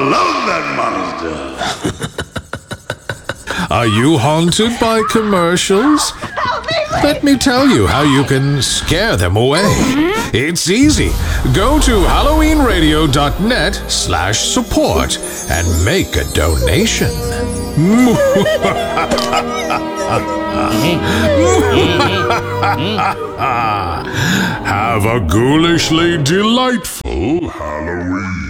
love that monster. Are you haunted by commercials? Let me tell you how you can scare them away. It's easy. Go to halloweenradio.net/support and make a donation. Have a ghoulishly delightful Halloween.